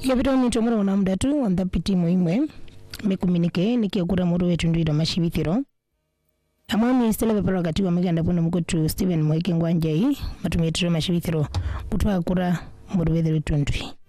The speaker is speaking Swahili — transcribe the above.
Yabito ni tomoro na mdatu wanda piti muimwe mekuminike nikiokura muru wetu nduira mashibithiro amami stela bepara wakati wa miganda puno mkutu Steven Mweke Ngwanjai matumitiro mashibithiro kutwa kura muru wetu ndui